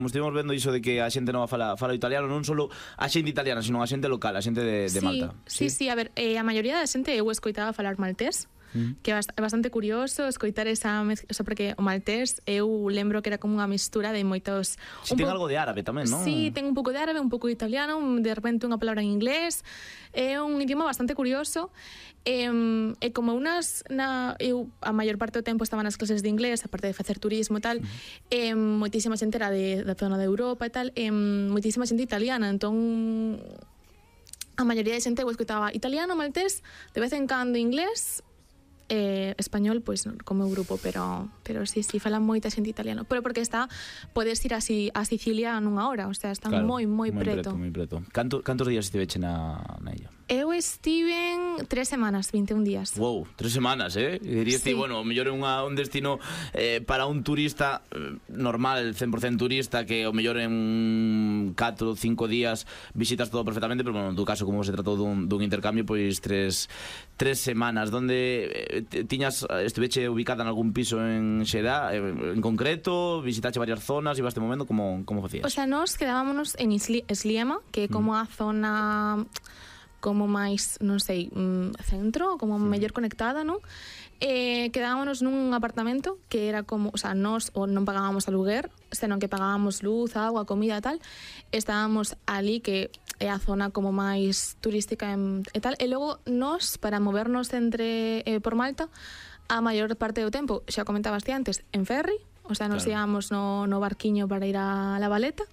Estivemos vendo iso de que a xente nova fala italiano, non só a xente italiana, sino a xente local, a xente de Malta. Sí, a ver, a maioría da xente eu escoitaba falar maltés, que é bastante curioso escoitar esa porque o maltés eu lembro que era como unha mistura de moitos... Si ten algo de árabe tamén, non? Sí, ten un pouco de árabe, un pouco de italiano, de repente unha palabra en inglés. É un idioma bastante curioso. E como eu a maior parte do tempo estaba nas clases de inglés, aparte de facer turismo e tal, moitísima xente era da zona de Europa e tal, moitísima xente italiana, entón a maioría de xente eu escutaba italiano, maltés, de vez en cando inglés, español, pois como o grupo, pero sí, falan moita xente italiano, pero porque podes ir a Sicilia nunha hora, o sea, están moi preto. Moi preto. Cantos días estiveche na illa? Eu estiven 3 semanas, 21 días. Wow, 3 semanas, Dirías ti, bueno, o mellor é un destino para un turista normal, 100% turista, que o mellor en 4 ou 5 días visitas todo perfectamente, pero bueno, en tu caso, como se tratou dun intercambio, pois 3 semanas. Donde estiveche ubicada en algún piso en Xedá, en concreto? Visitache varias zonas, ibaste momento, como facías? O sea, nos quedábamos en Sliema, que é como a zona como máis, non sei, centro, como mellor conectada, non? Quedámonos nun apartamento que era como, o sea, nos non pagábamos aluguer, senón que pagábamos luz, agua, comida e tal. Estábamos ali, que é a zona como máis turística e tal, e logo nos, para movernos por Malta, a maior parte do tempo, xa comentabas ti antes, en ferry, o sea, nos íamos no barquiño para ir a La Valeta.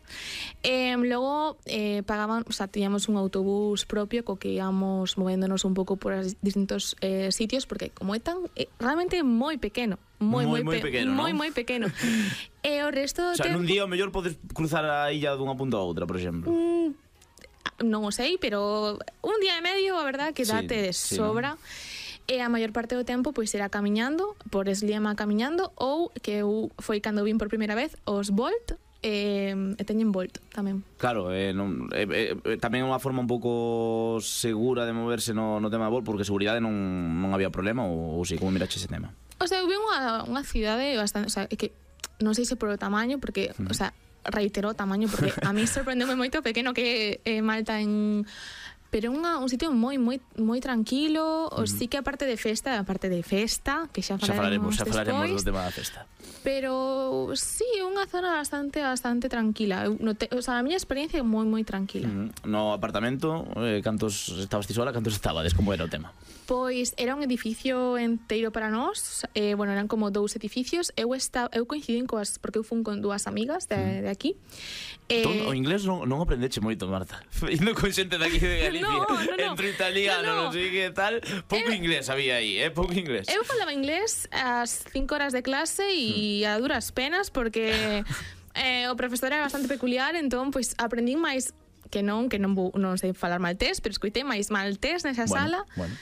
Logo pagaban, o sea, tiñamos un autobús propio co que íamos movéndonos un pouco por distintos sitios, porque como é tan realmente moi pequeno, moi pequeno, ¿no? moi pequeno. E o resto do tempo, o sea, nun día o mellor podes cruzar a illa dunha punta a outra, por exemplo. Non o sei, pero un día e medio, a verdad, que date de sobra. ¿No? E a maior parte do tempo pois era camiñando, por Sliema camiñando, ou que eu foi cando vin por primeira vez os Bolt, e teñen Bolt tamén. Claro, tamén é unha forma un pouco segura de moverse no tema de Bolt, porque seguridade non había problema, ou si, como mirache ese tema? O sea, eu vi unha cidade bastante, o sea, que non sei se por o tamaño, porque, o sea, reitero o tamaño, porque a mí sorprendeume moito pequeno que Malta pero un sitio moi tranquilo, sí que aparte de festa, que xa falaremos do tema da festa. Pero sí, unha zona bastante tranquila. O sea, a miña experiencia é moi tranquila. No apartamento, cantos estabas ti sola, cantos estabades, como era o tema? Pois era un edificio enteiro para nós, bueno, eran como 2 edificios. Eu coincidín porque eu fun con 2 amigas de aquí. O inglés non aprendeche moito, Marta. Indo con xente de aquí de Galicia, entre italiano, non sei que tal, pouco inglés había aí, pouco inglés. Eu falaba inglés as 5 horas de clase e a duras penas, porque o profesor era bastante peculiar, entón pois aprendín máis que non sei falar maltés, pero escoitei máis maltés nesa sala.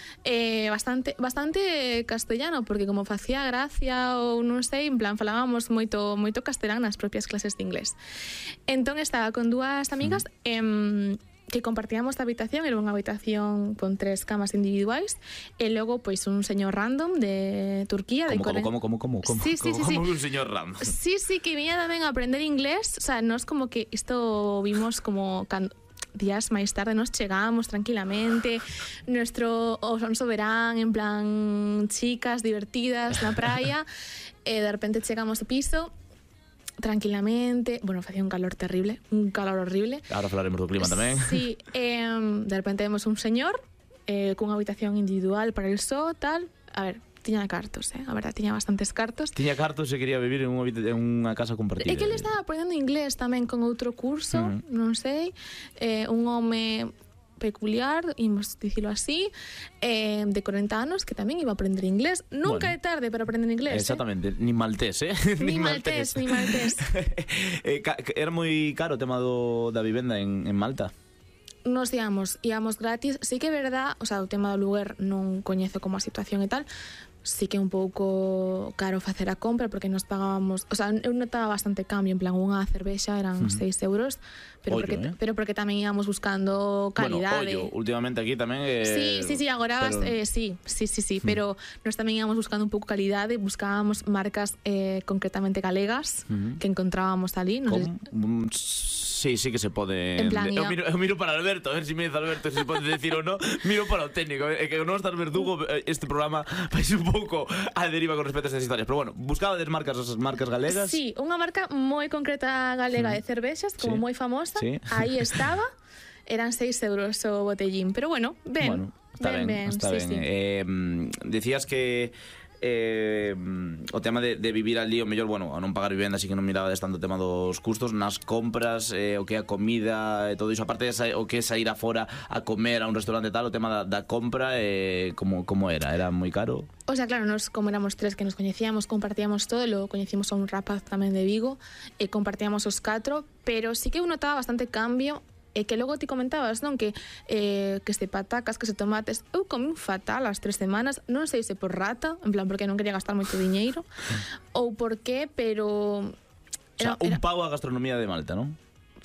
Bastante castellano, porque como facía gracia ou non sei, en plan falábamos moito castelán nas propias clases de inglés. Entón estaba con 2 amigas que compartíamos a habitación, era unha habitación con 3 camas individuais, e logo pois un señor random de Turquía. Como? Sí. Como un señor random? Sí, que viña tamén a aprender inglés. O sea, nos como que isto vimos como días máis tarde nos chegábamos tranquilamente, nuestro Alfonso Verán, en plan chicas divertidas na praia, e de repente chegamos ao piso tranquilamente, bueno, facía un calor terrible, un calor horrible. Ahora falaremos do clima tamén. Sí, de repente vemos un señor cunha habitación individual para el só, tal. A ver, tiña cartos, a verdad, tiña bastantes cartos. Tiña cartos e quería vivir en unha casa compartida. É que ele estaba aprendendo inglés tamén con outro curso, non sei, un home peculiar, imos dicilo así, de 40 anos, que tamén iba a aprender inglés. Nunca é tarde para aprender inglés. Exactamente, ni maltés, Ni maltés. Era moi caro o tema da vivenda en Malta. Nos íamos gratis. Sí que é verdad, o sea, o tema do lugar non coñezo como a situación e tal, sí que é un pouco caro facer a compra porque nos pagábamos, o sea, eu notaba bastante cambio, en plan unha cervexa eran 6 euros, pero porque tamén íamos buscando calidade. Bueno, ollo, últimamente aquí tamén Sí, agora pero... sí, pero nos tamén íamos buscando un pouco calidade, buscábamos marcas concretamente galegas que encontrábamos ali, Sí que se pode. En plan, eu miro para Alberto, a ver se me dice Alberto se pode decir ou non. Miro para o técnico, é que non estar verdugo este programa vai ser un pouco a deriva con respecto a estas historias, pero bueno, buscaba des marcas galegas. Sí, unha marca moi concreta galega de cervexas, como moi famosa. Aí estaba, eran 6 euros o botellín, pero bueno, está ben. Decías que o tema de vivir ali, o mellor, bueno, a non pagar vivenda, así que non mirabades tanto o tema dos custos nas compras, o que é a comida e todo iso, aparte de o que é sair afora a comer a un restaurante tal, o tema da compra, como era moi caro? O sea, claro, nos como éramos tres que nos coñecíamos, compartíamos todo, logo coñecimos a un rapaz tamén de Vigo e compartíamos os 4, pero sí que eu notaba bastante cambio. E que logo ti comentabas, non? Que se patacas, que se tomates. Eu comín fatal as 3 semanas. Non sei se por rata, en plan, porque non quería gastar moito diñeiro, ou por qué, pero... un pau a gastronomía de Malta, non?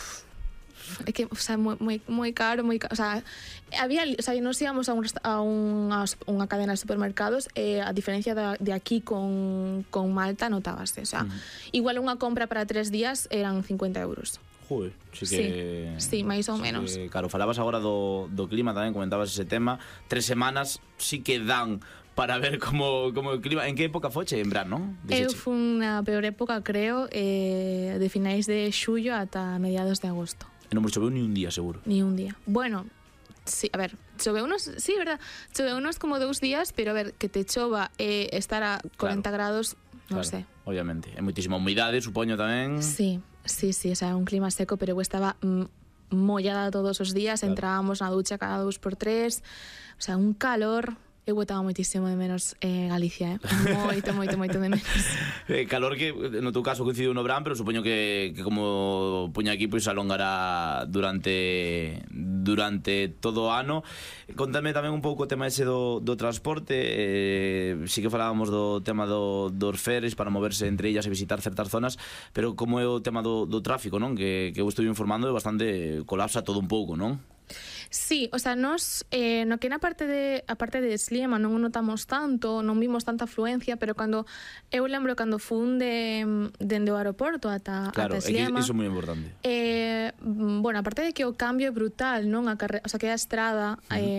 É que, o sea, moi caro, o sea, nos íbamos a unha cadena de supermercados e a diferencia de aquí con Malta notábase, o sea, igual unha compra para 3 días eran 50 euros. Joder, sí, máis ou menos. Claro, falabas agora do clima tamén, comentabas ese tema. 3 semanas sí que dan para ver como o clima. En que época foche? En verano, non? Eu fui na peor época, creo, de finais de xullo ata mediados de agosto. E non me choveu ni un día, seguro. Ni un día. Bueno, sí, a ver, choveunos, sí, verdad, choveunos como 2 días, pero a ver, que te chova estar a 40 grados, non sei. Obviamente, é moitísima humidade, supoño tamén. Sí, o sea, un clima seco, pero eu estaba mollada todos os días, entrábamos na ducha cada 2x3, o sea, un calor. Eu botaba moitísimo de menos Galicia, moito de menos. Calor que no teu caso coincidiu no verán, pero supoño que como puña aquí, pois alongará durante todo o ano. Contame tamén un pouco o tema ese do transporte. Sí que falábamos do tema dos ferries para moverse entre illas e visitar certas zonas, pero como é o tema do tráfico, non? Que eu estou informando, é bastante colapsa todo un pouco, non? Sí, o sea, nos no que na parte de Sliema non o notamos tanto, non vimos tanta afluencia, pero eu lembro cando fun dende o aeroporto ata Sliema. Claro, iso é moi importante. Bueno, aparte de que o cambio é brutal, non? O sea, que a estrada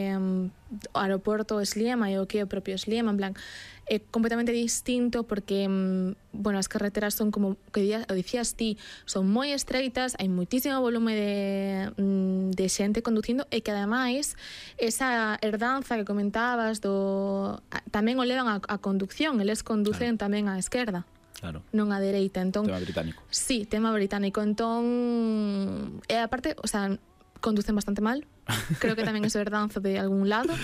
o aeroporto Sliema e o que é o propio Sliema, en plan, é completamente distinto porque, bueno, as carreteras son como, que dicías ti, son moi estreitas, hai moitísimo volume de xente conducindo e que ademais esa herdanza que comentabas tamén o levan a conducción, eles conducen tamén á esquerda. Claro. Non á dereita, entón... Tema británico. Sí, tema británico, entón... E aparte, o sea, conducen bastante mal. Creo que tamén é herdanza de algún lado.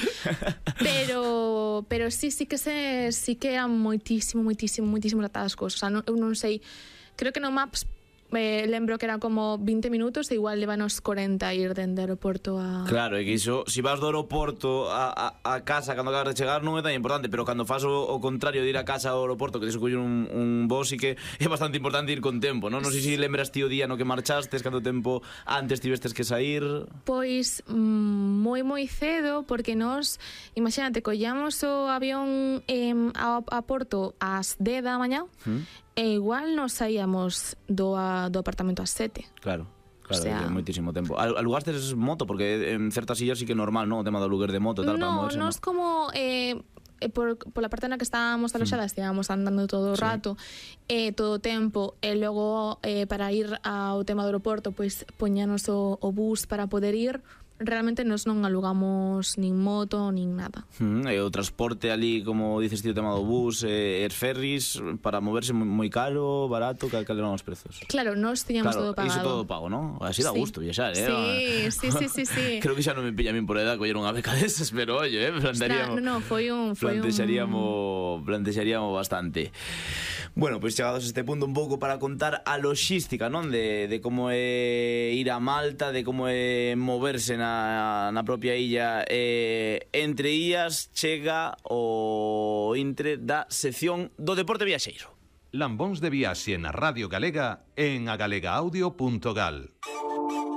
Pero sí que eran moitísimo latadas cousas. O sea, eu non sei, creo que no Maps lembro que era como 20 minutos e igual levanos 40 a ir dende aeroporto a... Claro, é que iso, se vas do aeroporto a casa cando acabas de chegar non é tan importante, pero cando fas o contrario de ir a casa ao aeroporto, que tens que coller un voo, sí que é bastante importante ir con tempo, non? Non sei se lembras ti o día no que marchastes, canto tempo antes tivestes que sair... Pois moi cedo, porque nos, imagínate, collamos o avión a Porto ás 10 da mañá, e igual nos saíamos do apartamento ás 7. Claro, o sea, é moitísimo tempo. Alugastes moto? Porque en certas illas sí que é normal, non? O tema do aluguer de moto e tal, para moverse, nos como... por la parte na que estábamos aloxadas, estábamos andando todo o rato, todo o tempo, e logo para ir ao tema do aeroporto, pois poñanos o bus para poder ir. Realmente nos non alugamos nin moto, nin nada. E o transporte ali, como dices ti, o tema do bus, os ferries, para moverse moi caro, barato, cal eran os prezos? Claro, nos tiñamos todo pagado. Iso todo pago, non? Así dá gusto viaxar, Sí. Creo que xa non me pilla a min por edad coller unha beca desas, pero oye, plantearíamos... No, plantexaríamos bastante. Bueno, pois chegados a este punto un pouco para contar a logística, non? De como é ir a Malta, de como é moverse na na propia illa. Entre illas chega o intre da sección do deporte viaxeiro. Lambóns de viaxe na Radio Galega en agalegaudio.gal.